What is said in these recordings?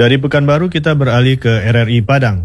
Dari Pekanbaru kita beralih ke RRI Padang.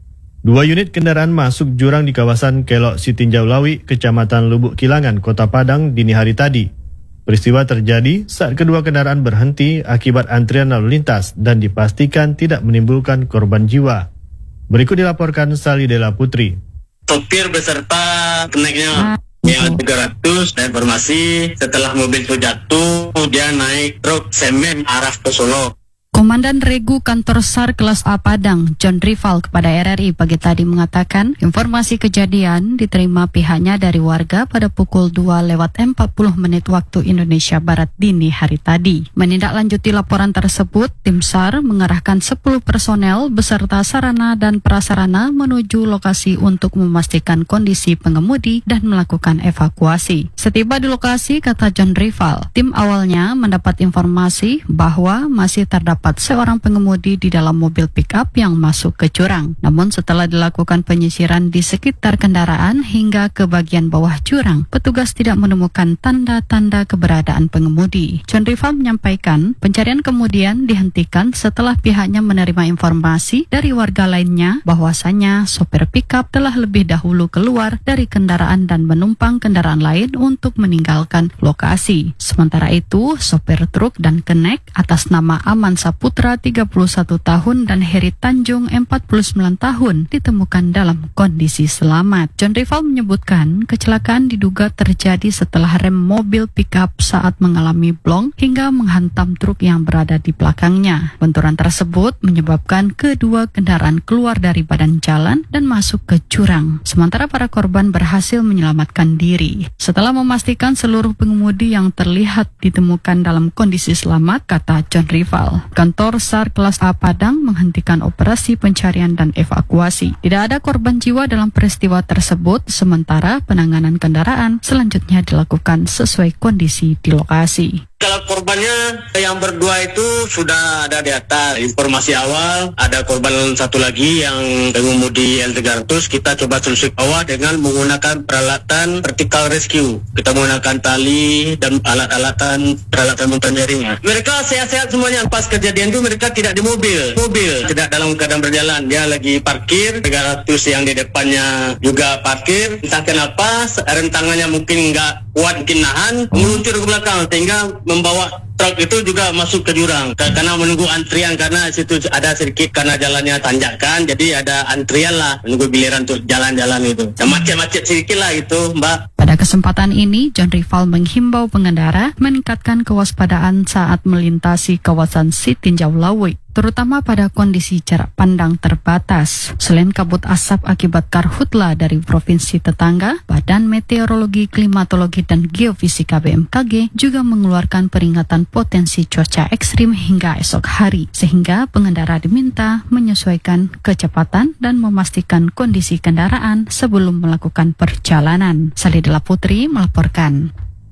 2 unit kendaraan masuk jurang di kawasan Kelok Sitinjau Lawi, Kecamatan Lubuk Kilangan, Kota Padang dini hari tadi. Peristiwa terjadi saat kedua kendaraan berhenti akibat antrian lalu lintas dan dipastikan tidak menimbulkan korban jiwa. Berikut dilaporkan Salidela Putri. Sopir beserta keneknya yang 300 dan informasi setelah mobil itu jatuh, dia naik truk semen arah ke Solo. Komandan Regu Kantor SAR Kelas A Padang, John Rival kepada RRI pagi tadi mengatakan informasi kejadian diterima pihaknya dari warga pada pukul 2:40 waktu Indonesia Barat dini hari tadi. Menindaklanjuti laporan tersebut, tim SAR mengerahkan 10 personel beserta sarana dan prasarana menuju lokasi untuk memastikan kondisi pengemudi dan melakukan evakuasi. Setiba di lokasi, kata John Rival, tim awalnya mendapat informasi bahwa masih terdapat seorang pengemudi di dalam mobil pick-up yang masuk ke jurang. Namun setelah dilakukan penyisiran di sekitar kendaraan hingga ke bagian bawah jurang, petugas tidak menemukan tanda-tanda keberadaan pengemudi. John Rival menyampaikan pencarian kemudian dihentikan setelah pihaknya menerima informasi dari warga lainnya bahwasanya sopir pick-up telah lebih dahulu keluar dari kendaraan dan menumpang kendaraan lain untuk meninggalkan lokasi. Sementara itu, sopir truk dan kenek atas nama Aman Saputra 31 tahun dan Heri Tanjung 49 tahun ditemukan dalam kondisi selamat. John Rival menyebutkan kecelakaan diduga terjadi setelah rem mobil pickup saat mengalami blong hingga menghantam truk yang berada di belakangnya. Benturan tersebut menyebabkan kedua kendaraan keluar dari badan jalan dan masuk ke jurang. Sementara para korban berhasil menyelamatkan diri. Setelah memastikan seluruh pengemudi yang terlihat ditemukan dalam kondisi selamat, kata John Rival, Kantor SAR Kelas A Padang menghentikan operasi pencarian dan evakuasi. Tidak ada korban jiwa dalam peristiwa tersebut, sementara penanganan kendaraan selanjutnya dilakukan sesuai kondisi di lokasi. Kalau korbannya yang berdua itu sudah ada di atas. Informasi awal ada korban satu lagi yang pengemudi L300. Kita coba telusuri bawah dengan menggunakan peralatan vertical rescue. Kita menggunakan tali dan alat-alatan peralatan pencarian. Mereka sehat-sehat semuanya. Pas kejadian itu mereka tidak di mobil. Mobil tidak dalam keadaan berjalan. Dia lagi parkir. 300 yang di depannya juga parkir. Entah kenapa rem tangannya mungkin nggak kuat, mungkin nahan, meluncur ke belakang sehingga membawa truk itu juga masuk ke jurang karena menunggu antrian, karena situ ada sedikit karena jalannya tanjakan, jadi ada antrian lah menunggu giliran untuk jalan-jalan itu. Macet-macet sedikit lah itu, Mbak. Pada kesempatan ini, John Rival menghimbau pengendara meningkatkan kewaspadaan saat melintasi kawasan Sitinjau Lawi, terutama pada kondisi jarak pandang terbatas. Selain kabut asap akibat karhutla dari provinsi tetangga, Badan Meteorologi, Klimatologi, dan Geofisika BMKG juga mengeluarkan peringatan potensi cuaca ekstrim hingga esok hari, sehingga pengendara diminta menyesuaikan kecepatan dan memastikan kondisi kendaraan sebelum melakukan perjalanan. Salidela Putri melaporkan.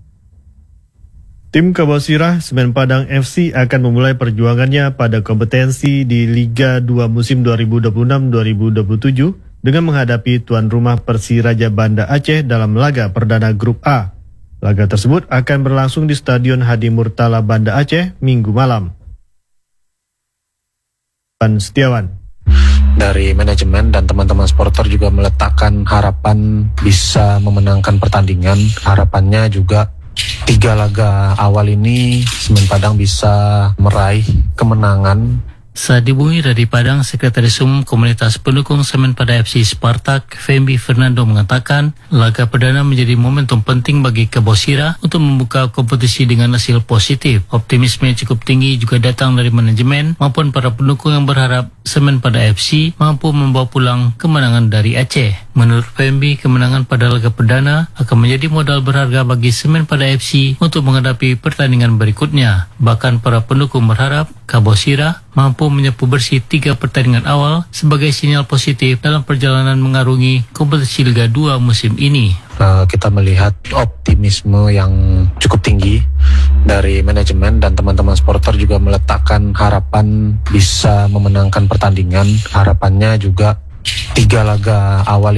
Tim Kabosirah Semen Padang FC akan memulai perjuangannya pada kompetensi di Liga 2 musim 2026-2027 dengan menghadapi tuan rumah Persiraja Banda Aceh dalam laga perdana Grup A. Laga tersebut akan berlangsung di Stadion Hadi Murtala Banda Aceh Minggu malam. Pan Setiawan. Dari manajemen dan teman-teman supporter juga meletakkan harapan bisa memenangkan pertandingan. Harapannya juga 3 laga awal ini Semen Padang bisa meraih kemenangan. Saat dihubungi dari Padang, Sekretaris Umum Komunitas Pendukung Semen Padang FC Spartak, Fembi Fernando mengatakan, laga perdana menjadi momentum penting bagi Kabosirah untuk membuka kompetisi dengan hasil positif. Optimisme yang cukup tinggi juga datang dari manajemen maupun para pendukung yang berharap Semen Padang FC mampu membawa pulang kemenangan dari Aceh. Menurut Fembi, kemenangan pada laga perdana akan menjadi modal berharga bagi Semen Padang FC untuk menghadapi pertandingan berikutnya. Bahkan para pendukung berharap Kabosirah mampu menyapu bersih 3 pertandingan awal sebagai sinyal positif dalam perjalanan mengarungi kompetisi Liga 2 musim ini. Kita melihat optimisme yang cukup tinggi dari manajemen dan teman-teman supporter juga meletakkan harapan bisa memenangkan pertandingan. Harapannya juga 3 laga awal